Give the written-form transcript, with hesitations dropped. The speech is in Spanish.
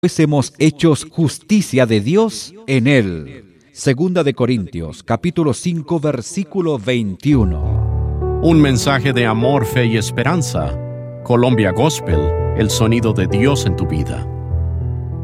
fuésemos hechos justicia de Dios en Él. Segunda de Corintios, capítulo 5, versículo 21. Un mensaje de amor, fe y esperanza. Columbia Gospel, el sonido de Dios en tu vida.